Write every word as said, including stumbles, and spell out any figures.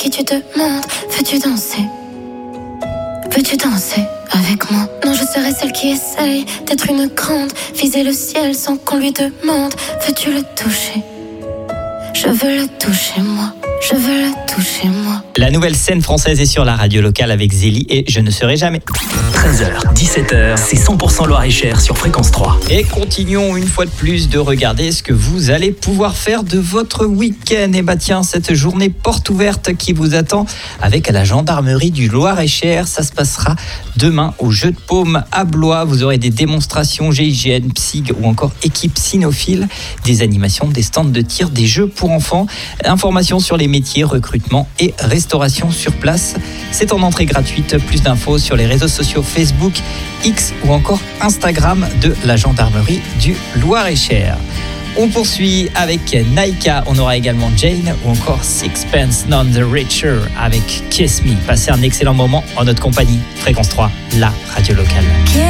qui tu demandes, veux-tu danser? Veux-tu danser avec moi? Non, je serai celle qui essaye d'être une grande, viser le ciel sans qu'on lui demande. Veux-tu le toucher? Je veux le toucher moi, je veux le toucher moi. La nouvelle scène française est sur la radio locale avec Zélie et Je ne serai jamais. treize heures, dix-sept heures, c'est cent pour cent Loir-et-Cher sur Fréquence trois. Et continuons une fois de plus de regarder ce que vous allez pouvoir faire de votre week-end. Et bah tiens, cette journée porte ouverte qui vous attend avec la gendarmerie du Loir-et-Cher. Ça se passera demain au Jeu de Paume à Blois. Vous aurez des démonstrations G I G N, P S I G ou encore équipe cynophile, des animations, des stands de tir, des jeux pour enfants. Informations sur les métiers, recrutement et restauration sur place. C'est en entrée gratuite. Plus d'infos sur les réseaux sociaux Facebook, X ou encore Instagram de la gendarmerie du Loir-et-Cher. On poursuit avec Naika, on aura également Jane ou encore Sixpence None the Richer avec Kiss Me. Passez un excellent moment en notre compagnie. Fréquence trois, la radio locale.